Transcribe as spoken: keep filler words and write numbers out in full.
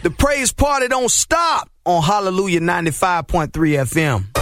The praise party don't stop on Hallelujah ninety-five point three F M.